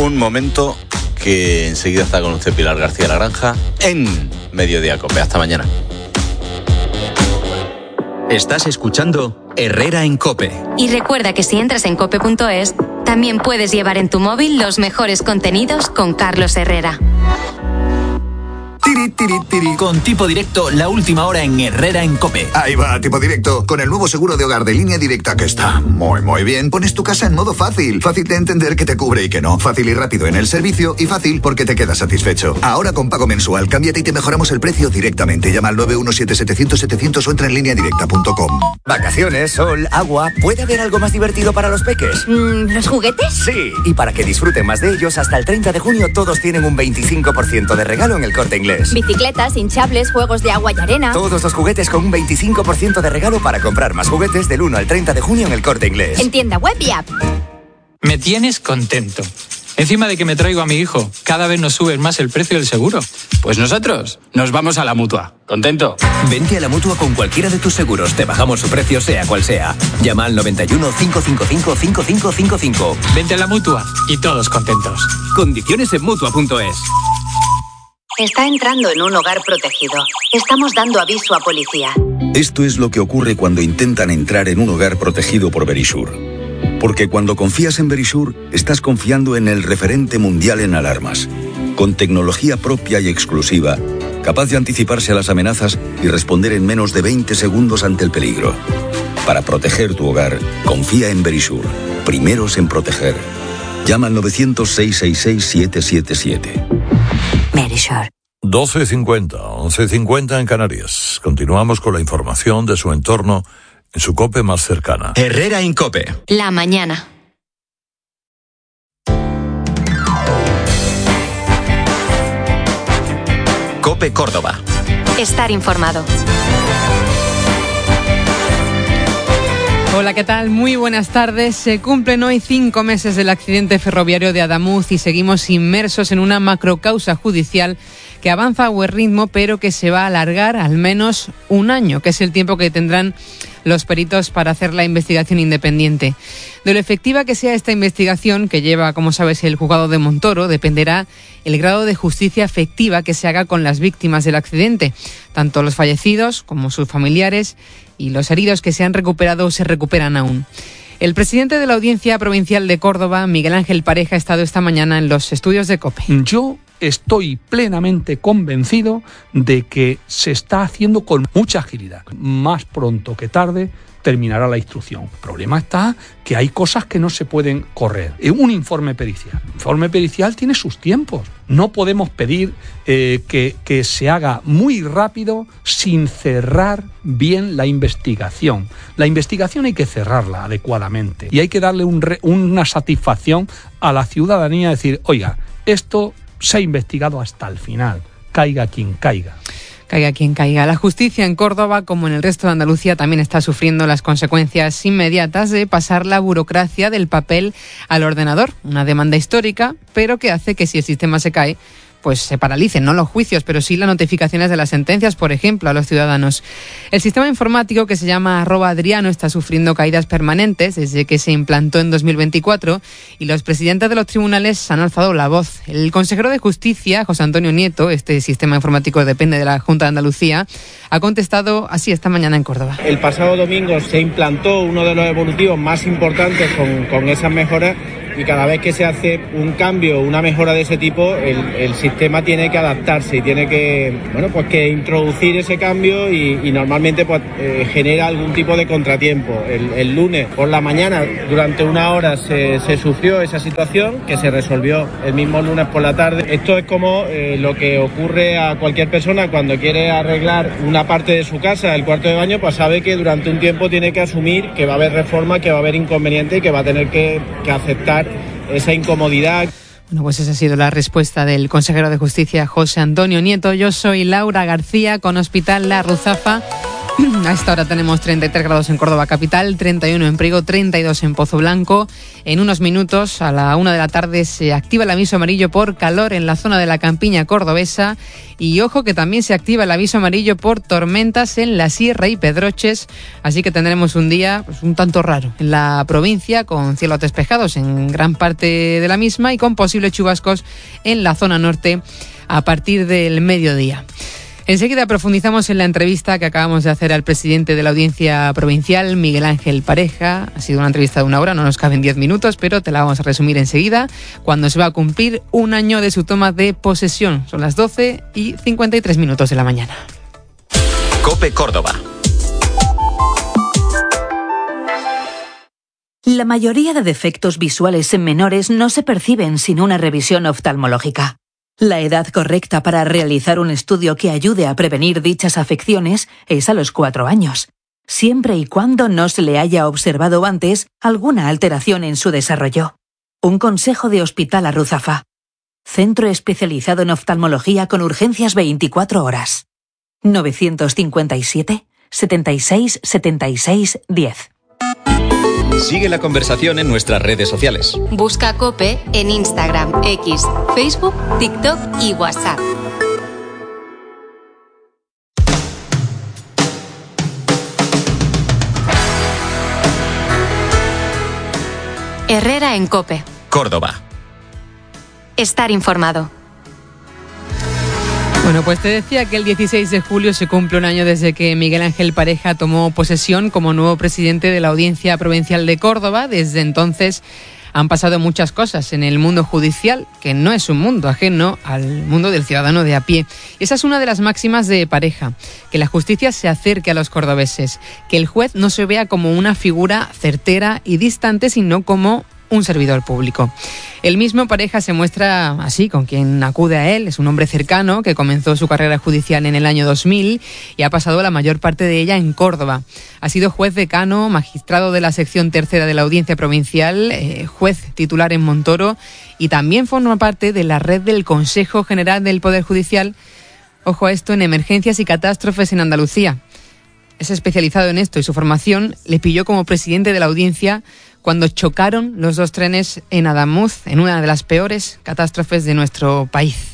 Un momento que enseguida está con usted Pilar García La Granja en Mediodía Cope. Hasta mañana. Estás escuchando Herrera en Cope. Y recuerda que si entras en cope.es, también puedes llevar en tu móvil los mejores contenidos con Carlos Herrera. Con Tipo Directo, la última hora en Herrera en Cope. Ahí va, Tipo Directo. Con el nuevo seguro de hogar de Línea Directa, que está muy bien, pones tu casa en modo fácil. Fácil de entender que te cubre y que no. Fácil y rápido en el servicio y fácil porque te quedas satisfecho. Ahora con pago mensual, cámbiate y te mejoramos el precio directamente. Llama al 917-700-700 o entra en lineadirecta.com. Vacaciones, sol, agua. ¿Puede haber algo más divertido para los peques? ¿Los juguetes? Sí, y para que disfruten más de ellos, hasta el 30 de junio todos tienen un 25% de regalo en El Corte Inglés. Bicicletas, hinchables, juegos de agua y arena. Todos los juguetes con un 25% de regalo para comprar más juguetes del 1 al 30 de junio en El Corte Inglés. En tienda web y app. Me tienes contento. Encima de que me traigo a mi hijo, cada vez nos suben más el precio del seguro. Pues nosotros nos vamos a la Mutua. ¿Contento? Vente a la Mutua con cualquiera de tus seguros. Te bajamos su precio sea cual sea. Llama al 91 555 5555. Vente a la Mutua y todos contentos. Condiciones en Mutua.es. Está entrando en un hogar protegido. Estamos dando aviso a policía. Esto es lo que ocurre cuando intentan entrar en un hogar protegido por Verisure. Porque cuando confías en Verisure, estás confiando en el referente mundial en alarmas. Con tecnología propia y exclusiva, capaz de anticiparse a las amenazas y responder en menos de 20 segundos ante el peligro. Para proteger tu hogar, confía en Verisure. Primeros en proteger. Llama al 900-666-777. Verisure. 12:50, 11:50 en Canarias. Continuamos con la información de su entorno en su COPE más cercana. Herrera en Cope. La mañana. Cope Córdoba. Estar informado. Hola, ¿qué tal? Muy buenas tardes. Se cumplen hoy 5 meses del accidente ferroviario de Adamuz y seguimos inmersos en una macrocausa judicial que avanza a buen ritmo, pero que se va a alargar al menos un año, que es el tiempo que tendrán los peritos para hacer la investigación independiente. De lo efectiva que sea esta investigación, que lleva, como sabes, el juzgado de Montoro, dependerá el grado de justicia efectiva que se haga con las víctimas del accidente, tanto los fallecidos como sus familiares y los heridos que se han recuperado o se recuperan aún. El presidente de la Audiencia Provincial de Córdoba, Miguel Ángel Pareja, ha estado esta mañana en los estudios de COPE. Yo estoy plenamente convencido de que se está haciendo con mucha agilidad. Más pronto que tarde terminará la instrucción. El problema está que hay cosas que no se pueden correr. Un informe pericial. El informe pericial tiene sus tiempos. No podemos pedir que se haga muy rápido sin cerrar bien la investigación. La investigación hay que cerrarla adecuadamente y hay que darle una satisfacción a la ciudadanía, decir, oiga, esto se ha investigado hasta el final, caiga quien caiga. Caiga quien caiga. La justicia en Córdoba, como en el resto de Andalucía, también está sufriendo las consecuencias inmediatas de pasar la burocracia del papel al ordenador. Una demanda histórica, pero que hace que si el sistema se cae, pues se paralicen, no los juicios, pero sí las notificaciones de las sentencias, por ejemplo, a los ciudadanos. El sistema informático, que se llama @Adriano, está sufriendo caídas permanentes desde que se implantó en 2024 y los presidentes de los tribunales han alzado la voz. El consejero de Justicia, José Antonio Nieto, este sistema informático depende de la Junta de Andalucía, ha contestado así esta mañana en Córdoba. El pasado domingo se implantó uno de los evolutivos más importantes con esas mejoras. Y cada vez que se hace un cambio, una mejora de ese tipo, el sistema tiene que adaptarse y tiene que, que introducir ese cambio y normalmente genera algún tipo de contratiempo. El lunes por la mañana, durante una hora, se sufrió esa situación que se resolvió el mismo lunes por la tarde. Esto es como lo que ocurre a cualquier persona cuando quiere arreglar una parte de su casa, el cuarto de baño, pues sabe que durante un tiempo tiene que asumir que va a haber reforma, que va a haber inconveniente y que va a tener que aceptar esa incomodidad. Bueno, pues esa ha sido la respuesta del consejero de Justicia, José Antonio Nieto. Yo soy Laura García, con Hospital La Ruzafa. A esta hora tenemos 33 grados en Córdoba capital, 31 en Priego, 32 en Pozo Blanco. En unos minutos, a la 1 de la tarde, se activa el aviso amarillo por calor en la zona de la campiña cordobesa. Y ojo que también se activa el aviso amarillo por tormentas en la Sierra y Pedroches. Así que tendremos un día un tanto raro en la provincia, con cielos despejados en gran parte de la misma y con posibles chubascos en la zona norte a partir del mediodía. Enseguida profundizamos en la entrevista que acabamos de hacer al presidente de la Audiencia Provincial, Miguel Ángel Pareja. Ha sido una entrevista de 1 hora, no nos caben 10 minutos, pero te la vamos a resumir enseguida, cuando se va a cumplir 1 año de su toma de posesión. Son las 12:53 de la mañana. COPE Córdoba. La mayoría de defectos visuales en menores no se perciben sin una revisión oftalmológica. La edad correcta para realizar un estudio que ayude a prevenir dichas afecciones es a los 4 años, siempre y cuando no se le haya observado antes alguna alteración en su desarrollo. Un consejo de Hospital Arruzafa. Centro especializado en oftalmología con urgencias 24 horas. 957 76 76 10. Sigue la conversación en nuestras redes sociales. Busca COPE en Instagram, X, Facebook, TikTok y WhatsApp. Herrera en COPE. Córdoba. Estar informado. Bueno, pues te decía que el 16 de julio se cumple 1 año desde que Miguel Ángel Pareja tomó posesión como nuevo presidente de la Audiencia Provincial de Córdoba. Desde entonces han pasado muchas cosas en el mundo judicial, que no es un mundo ajeno al mundo del ciudadano de a pie. Esa es una de las máximas de Pareja, que la justicia se acerque a los cordobeses, que el juez no se vea como una figura certera y distante, sino como un servidor público. El mismo Pareja se muestra así con quien acude a él. Es un hombre cercano que comenzó su carrera judicial en el año 2000 y ha pasado la mayor parte de ella en Córdoba. Ha sido juez decano, magistrado de la sección tercera de la Audiencia Provincial, juez titular en Montoro, y también forma parte de la red del Consejo General del Poder Judicial, ojo a esto, en emergencias y catástrofes en Andalucía. Es especializado en esto y su formación le pilló como presidente de la Audiencia cuando chocaron los 2 trenes en Adamuz, en una de las peores catástrofes de nuestro país.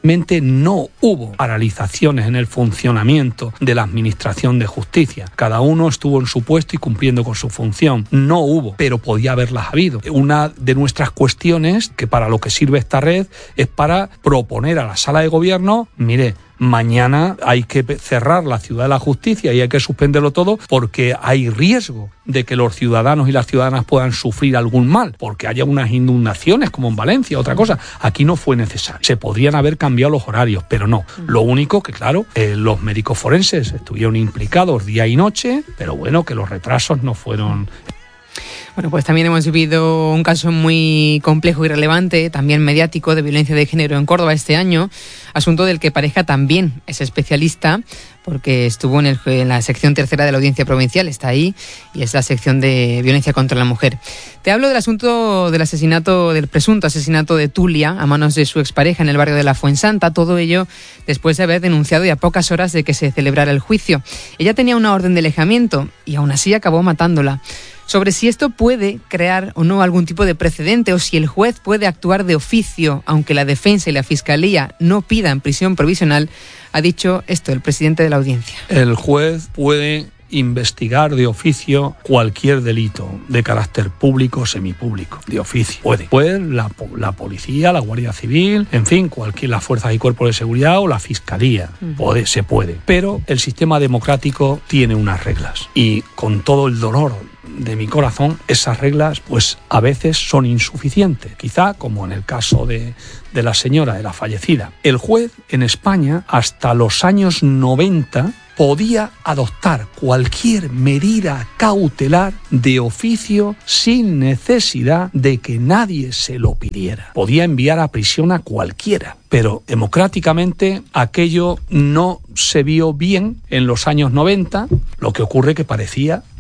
No hubo paralizaciones en el funcionamiento de la Administración de Justicia. Cada uno estuvo en su puesto y cumpliendo con su función. No hubo, pero podía haberlas habido. Una de nuestras cuestiones, que para lo que sirve esta red, es para proponer a la Sala de Gobierno, mire, mañana hay que cerrar la Ciudad de la Justicia y hay que suspenderlo todo porque hay riesgo de que los ciudadanos y las ciudadanas puedan sufrir algún mal, porque haya unas inundaciones como en Valencia, otra cosa. Aquí no fue necesario. Se podrían haber cambiado los horarios, pero no. Lo único que, claro, los médicos forenses estuvieron implicados día y noche, pero bueno, que los retrasos no fueron... Bueno, pues también hemos vivido un caso muy complejo y relevante, también mediático, de violencia de género en Córdoba este año, asunto del que Pareja también es especialista, porque estuvo en la sección tercera de la Audiencia Provincial, está ahí, y es la sección de violencia contra la mujer. Te hablo del asunto del presunto asesinato de Tulia a manos de su expareja en el barrio de la Fuensanta, todo ello después de haber denunciado y a pocas horas de que se celebrara el juicio. Ella tenía una orden de alejamiento y aún así acabó matándola. Sobre si esto puede crear o no algún tipo de precedente o si el juez puede actuar de oficio, aunque la defensa y la fiscalía no pidan prisión provisional, ha dicho esto el presidente de la Audiencia. El juez puede investigar de oficio cualquier delito de carácter público o semipúblico, de oficio. Puede. Pues la policía, la Guardia Civil, en fin, las fuerzas y cuerpos de seguridad o la fiscalía. Se puede. Pero el sistema democrático tiene unas reglas y con todo el dolor de mi corazón, esas reglas pues a veces son insuficientes, quizá como en el caso de la señora, de la fallecida. El juez en España hasta los años 90 podía adoptar cualquier medida cautelar de oficio sin necesidad de que nadie se lo pidiera. Podía enviar a prisión a cualquiera, pero democráticamente aquello no se vio bien en los años 90, lo que ocurre que parecía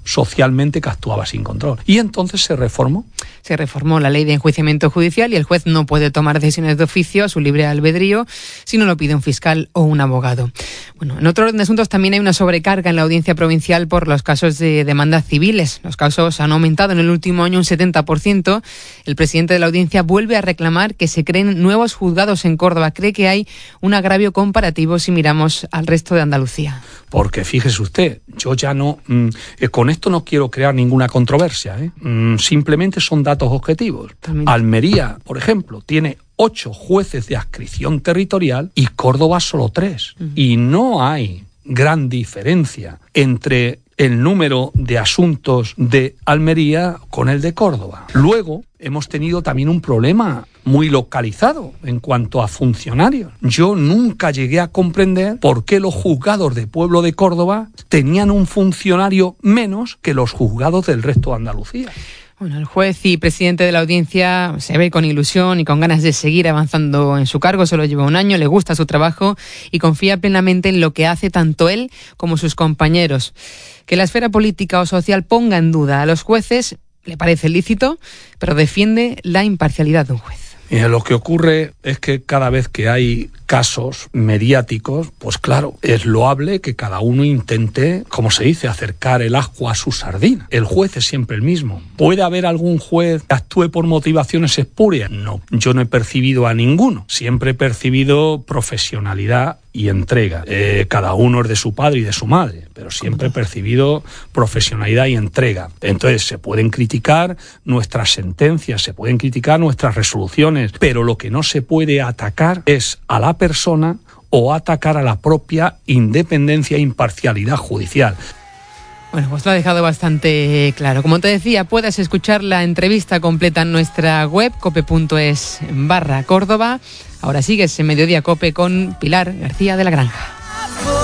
socialmente que actuaba sin control. Y entonces se reformó. Se reformó la ley de enjuiciamiento judicial y el juez no puede tomar decisiones de oficio a su libre albedrío si no lo pide un fiscal o un abogado. Bueno, en otro orden de asuntos también hay una sobrecarga en la audiencia provincial por los casos de demandas civiles. Los casos han aumentado en el último año un 70%. El presidente de la audiencia vuelve a reclamar que se creen nuevos juzgados en Córdoba. Cree que hay un agravio comparativo si miramos al resto de Andalucía. Porque fíjese usted, yo ya no... con esto no quiero crear ninguna controversia, simplemente son datos objetivos. También. Almería, por ejemplo, tiene 8 jueces de adscripción territorial y Córdoba solo 3. Y no hay gran diferencia entre el número de asuntos de Almería con el de Córdoba. Luego, hemos tenido también un problema muy localizado en cuanto a funcionarios. Yo nunca llegué a comprender por qué los juzgados de Pueblo de Córdoba tenían un funcionario menos que los juzgados del resto de Andalucía. Bueno, el juez y presidente de la audiencia se ve con ilusión y con ganas de seguir avanzando en su cargo. Solo lleva un año, le gusta su trabajo y confía plenamente en lo que hace tanto él como sus compañeros. Que la esfera política o social ponga en duda a los jueces le parece lícito, pero defiende la imparcialidad de un juez. Lo que ocurre es que cada vez que hay casos mediáticos, pues claro, es loable que cada uno intente, como se dice, acercar el ascua a su sardina. El juez es siempre el mismo. ¿Puede haber algún juez que actúe por motivaciones espurias? No, yo no he percibido a ninguno. Siempre he percibido profesionalidad y entrega. Cada uno es de su padre y de su madre, pero siempre he percibido profesionalidad y entrega. Entonces, se pueden criticar nuestras sentencias, se pueden criticar nuestras resoluciones, pero lo que no se puede atacar es a la persona o atacar a la propia independencia e imparcialidad judicial. Bueno, pues lo ha dejado bastante claro. Como te decía, puedes escuchar la entrevista completa en nuestra web, cope.es/Córdoba. Ahora sigues en Mediodía Cope con Pilar García de la Granja.